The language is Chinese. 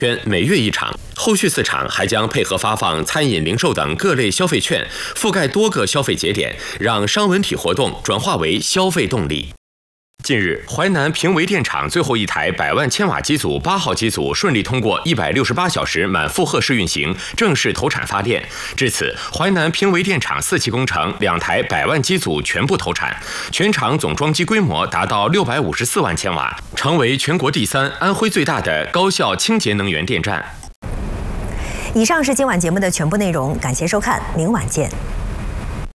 每月1场，后续4场还将配合发放餐饮、零售等各类消费券，覆盖多个消费节点，让商文体活动转化为消费动力。近日，淮南平维电厂最后一台100万千瓦机组8号机组顺利通过168小时满负荷试运行，正式投产发电。至此，淮南平维电厂4期工程2台100万机组全部投产，全厂总装机规模达到654万千瓦，成为全国第3、安徽最大的高效清洁能源电站。 以上是今晚节目的全部内容，感谢收看，明晚见。